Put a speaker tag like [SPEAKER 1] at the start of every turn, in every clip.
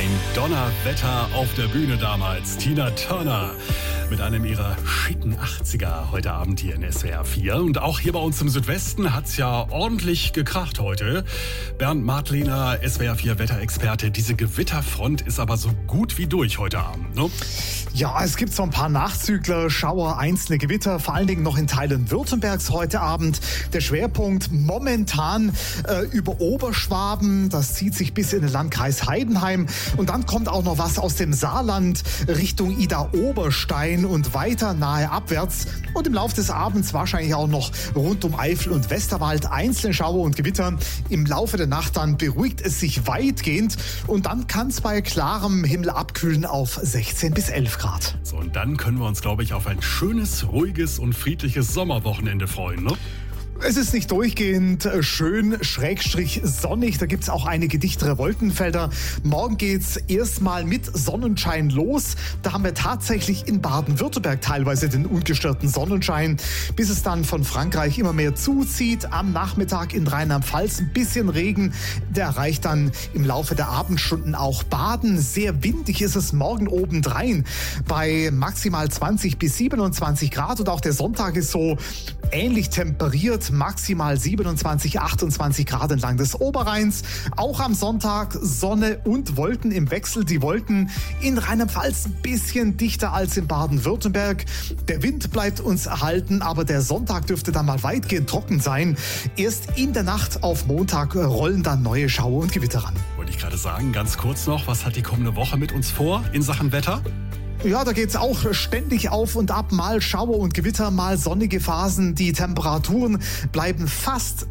[SPEAKER 1] Ein Donnerwetter auf der Bühne damals. Tina Turner mit einem ihrer schicken 80er heute Abend hier in SWR 4. Und auch hier bei uns im Südwesten hat's ja ordentlich gekracht heute. Bernd Martlehner, SWR 4 Wetterexperte. Diese Gewitterfront ist aber so gut wie durch heute Abend, ne?
[SPEAKER 2] Ja, es gibt so ein paar Nachzügler, Schauer, einzelne Gewitter, vor allen Dingen noch in Teilen Württembergs heute Abend. Der Schwerpunkt momentan über Oberschwaben, das zieht sich bis in den Landkreis Heidenheim. Und dann kommt auch noch was aus dem Saarland Richtung Idar-Oberstein und weiter nahe abwärts. Und im Laufe des Abends wahrscheinlich auch noch rund um Eifel und Westerwald einzelne Schauer und Gewitter. Im Laufe der Nacht dann beruhigt es sich weitgehend und dann kann es bei klarem Himmel abkühlen auf 16 bis 11 Grad.
[SPEAKER 1] So, und dann können wir uns, glaube ich, auf ein schönes, ruhiges und friedliches Sommerwochenende freuen, ne?
[SPEAKER 2] Es ist nicht durchgehend schön, schrägstrich sonnig. Da gibt's auch einige dichtere Wolkenfelder. Morgen geht's erstmal mit Sonnenschein los. Da haben wir tatsächlich in Baden-Württemberg teilweise den ungestörten Sonnenschein, bis es dann von Frankreich immer mehr zuzieht. Am Nachmittag in Rheinland-Pfalz ein bisschen Regen. Der erreicht dann im Laufe der Abendstunden auch Baden. Sehr windig ist es morgen obendrein bei maximal 20 bis 27 Grad. Und auch der Sonntag ist so ähnlich temperiert. Maximal 27, 28 Grad entlang des Oberrheins. Auch am Sonntag Sonne und Wolken im Wechsel. Die Wolken in Rheinland-Pfalz ein bisschen dichter als in Baden-Württemberg. Der Wind bleibt uns erhalten, aber der Sonntag dürfte dann mal weitgehend trocken sein. Erst in der Nacht auf Montag rollen dann neue Schauer und Gewitter ran.
[SPEAKER 1] Wollte ich gerade sagen, ganz kurz noch, was hat die kommende Woche mit uns vor in Sachen Wetter?
[SPEAKER 2] Ja, da geht's auch ständig auf und ab, mal Schauer und Gewitter, mal sonnige Phasen. Die Temperaturen bleiben fast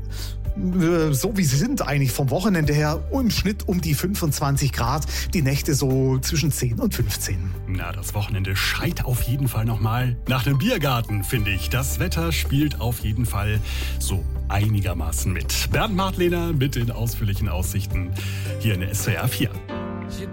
[SPEAKER 2] so wie sie sind eigentlich vom Wochenende her, im Schnitt um die 25 Grad, die Nächte so zwischen 10 und 15.
[SPEAKER 1] Na, das Wochenende schreit auf jeden Fall nochmal nach einem Biergarten, finde ich. Das Wetter spielt auf jeden Fall so einigermaßen mit. Bernd Martlehner mit den ausführlichen Aussichten hier in der SWR 4.